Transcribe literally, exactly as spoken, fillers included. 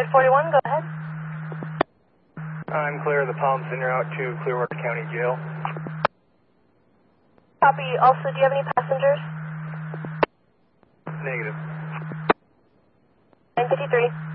Unit forty-one, go ahead. I'm clear of the pumps and you're out to Clearwater County Jail. Copy. Also, do you have any passengers? Negative. nine fifty-three.